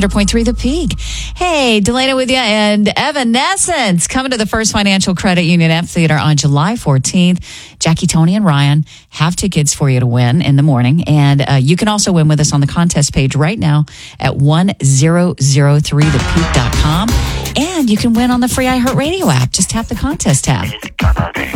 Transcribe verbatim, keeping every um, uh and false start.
hundred point three The Peak. Hey, Delana with you and Evanescence coming to the First Financial Credit Union Amphitheater on July fourteenth. Jackie, Tony, and Ryan have tickets for you to win in the morning. And uh, you can also win with us on the contest page right now at one thousand three the peak dot com. And you can win on the free iHeartRadio app. Just tap the contest tab.